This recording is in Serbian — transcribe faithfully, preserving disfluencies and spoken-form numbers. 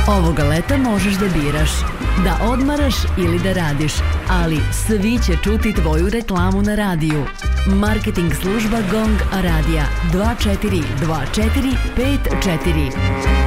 Ovoga leta možeš da biraš, da odmaraš ili da radiš, ali svi će čuti tvoju reklamu na radiju. Marketing služba Gong Radija dva četiri dva četiri pet četiri.